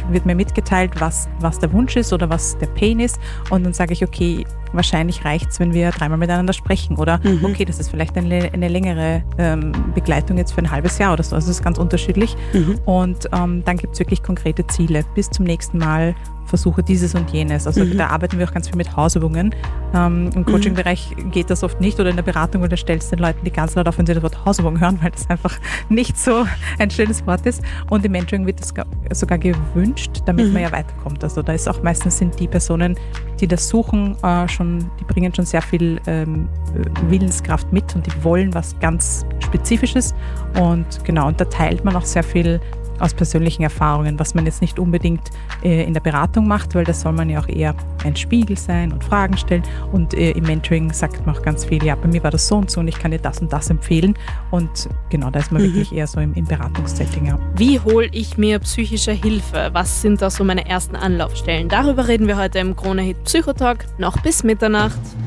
wird mir mitgeteilt, was der Wunsch ist oder was der Pain ist und dann sage ich, okay, wahrscheinlich reicht es, wenn wir 3-mal miteinander sprechen oder okay, das ist vielleicht eine längere Begleitung jetzt für ein halbes Jahr oder so. Also das ist ganz unterschiedlich und dann gibt es wirklich konkrete Ziele. Bis zum nächsten Mal versuche dieses und jenes. Also da arbeiten wir auch ganz viel mit Hausübungen. Im Coaching-Bereich geht das oft nicht oder in der Beratung, weil da stellst du den Leuten die ganz laut auf, wenn sie das Wort Hausübung hören, weil das einfach nicht so ein schönes Wort ist. Und im Mentoring wird das sogar gewünscht, damit man ja weiterkommt. Also da ist auch meistens sind die Personen, die das suchen, die bringen schon sehr viel Willenskraft mit und die wollen was ganz Spezifisches. Und genau, und da teilt man auch sehr viel aus persönlichen Erfahrungen, was man jetzt nicht unbedingt in der Beratung macht, weil das soll man ja auch eher ein Spiegel sein und Fragen stellen und im Mentoring sagt man auch ganz viel, ja, bei mir war das so und so und ich kann dir das und das empfehlen und genau, da ist man wirklich eher so im Beratungssetting. Ja. Wie hole ich mir psychische Hilfe? Was sind da so meine ersten Anlaufstellen? Darüber reden wir heute im Krone Hit Psychotalk noch bis Mitternacht.